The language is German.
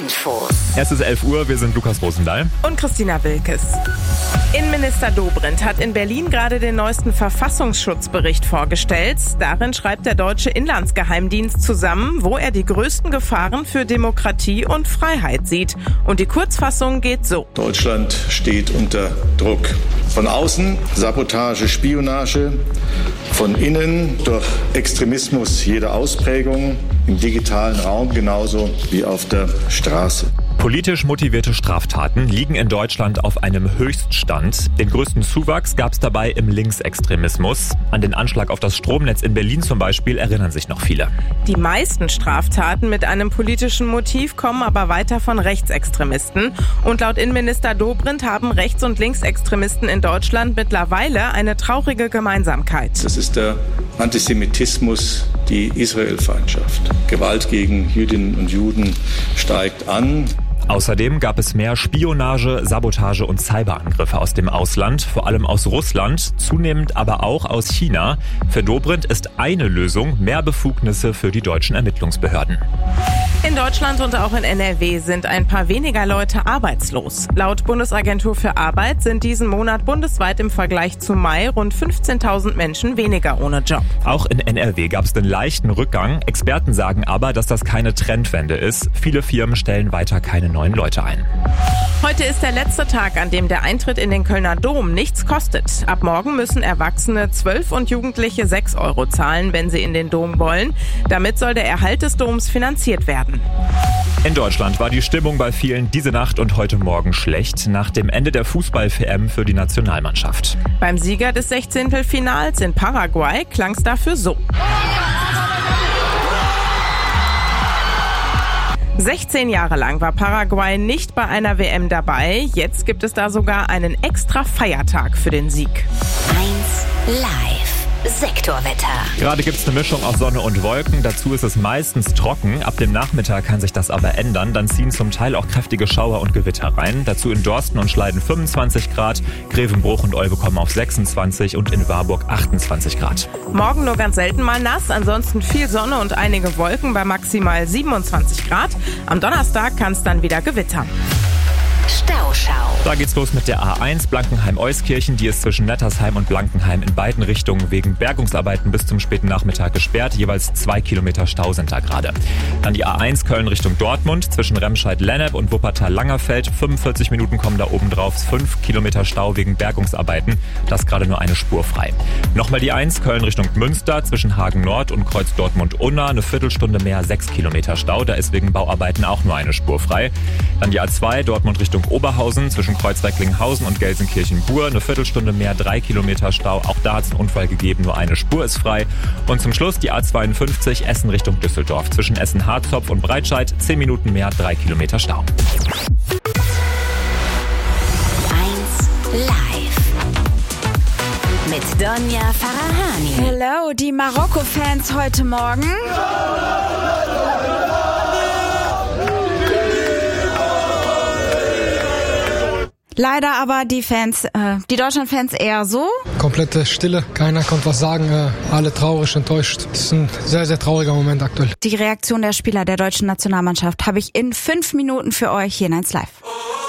Infos. Es ist 11 Uhr, wir sind Lukas Rosendahl und Christina Wilkes. Innenminister Dobrindt hat in Berlin gerade den neuesten Verfassungsschutzbericht vorgestellt. Darin schreibt der deutsche Inlandsgeheimdienst zusammen, wo er die größten Gefahren für Demokratie und Freiheit sieht. Und die Kurzfassung geht so. Deutschland steht unter Druck. Von außen Sabotage, Spionage, von innen durch Extremismus jeder Ausprägung, im digitalen Raum genauso wie auf der Straße. Politisch motivierte Straftaten liegen in Deutschland auf einem Höchststand. Den größten Zuwachs gab es dabei im Linksextremismus. An den Anschlag auf das Stromnetz in Berlin zum Beispiel erinnern sich noch viele. Die meisten Straftaten mit einem politischen Motiv kommen aber weiter von Rechtsextremisten. Und laut Innenminister Dobrindt haben Rechts- und Linksextremisten in Deutschland mittlerweile eine traurige Gemeinsamkeit. Das ist der Antisemitismus, die Israelfeindschaft. Gewalt gegen Jüdinnen und Juden steigt an. Außerdem gab es mehr Spionage, Sabotage und Cyberangriffe aus dem Ausland, vor allem aus Russland, zunehmend aber auch aus China. Für Dobrindt ist eine Lösung mehr Befugnisse für die deutschen Ermittlungsbehörden. In Deutschland und auch in NRW sind ein paar weniger Leute arbeitslos. Laut Bundesagentur für Arbeit sind diesen Monat bundesweit im Vergleich zu Mai rund 15.000 Menschen weniger ohne Job. Auch in NRW gab es einen leichten Rückgang. Experten sagen aber, dass das keine Trendwende ist. Viele Firmen stellen weiter keine neuen Leute ein. Heute ist der letzte Tag, an dem der Eintritt in den Kölner Dom nichts kostet. Ab morgen müssen Erwachsene 12 und Jugendliche 6 € zahlen, wenn sie in den Dom wollen. Damit soll der Erhalt des Doms finanziert werden. In Deutschland war die Stimmung bei vielen diese Nacht und heute Morgen schlecht, nach dem Ende der Fußball-WM für die Nationalmannschaft. Beim Sieger des 16. Finals in Paraguay klang es dafür so. 16 Jahre lang war Paraguay nicht bei einer WM dabei. Jetzt gibt es da sogar einen extra Feiertag für den Sieg. 1 Live. Sektorwetter. Gerade gibt es eine Mischung aus Sonne und Wolken. Dazu ist es meistens trocken. Ab dem Nachmittag kann sich das aber ändern. Dann ziehen zum Teil auch kräftige Schauer und Gewitter rein. Dazu in Dorsten und Schleiden 25 Grad, Grevenbruch und Olpe kommen auf 26 und in Warburg 28 Grad. Morgen nur ganz selten mal nass, ansonsten viel Sonne und einige Wolken bei maximal 27 Grad. Am Donnerstag kann es dann wieder gewittern. Stauschau. Da geht's los mit der A1 Blankenheim-Euskirchen. Die ist zwischen Nettersheim und Blankenheim in beiden Richtungen wegen Bergungsarbeiten bis zum späten Nachmittag gesperrt. Jeweils 2 Kilometer Stau sind da gerade. Dann die A1 Köln Richtung Dortmund zwischen Remscheid-Lennep und Wuppertal-Langerfeld. 45 Minuten kommen da oben drauf. 5 Kilometer Stau wegen Bergungsarbeiten. Das ist gerade nur eine Spur frei. Nochmal die 1 Köln Richtung Münster zwischen Hagen-Nord und Kreuz Dortmund-Unna. Eine Viertelstunde mehr, 6 Kilometer Stau. Da ist wegen Bauarbeiten auch nur eine Spur frei. Dann die A2 Dortmund Richtung Oberhausen zwischen Kreuzberg-Linghausen und Gelsenkirchen-Bur. Eine Viertelstunde mehr, 3 Kilometer Stau. Auch da hat es einen Unfall gegeben, nur eine Spur ist frei. Und zum Schluss die A52 Essen Richtung Düsseldorf. Zwischen Essen-Harzopf und Breitscheid 10 Minuten mehr, 3 Kilometer Stau. 1 Live. Mit Donja Farahani. Hello, die Marokko-Fans heute Morgen. Leider aber die Fans, die Deutschland-Fans eher so. Komplette Stille, keiner konnte was sagen, alle traurig, enttäuscht. Das ist ein sehr, sehr trauriger Moment aktuell. Die Reaktion der Spieler der deutschen Nationalmannschaft habe ich in 5 Minuten für euch hier in 1 Live.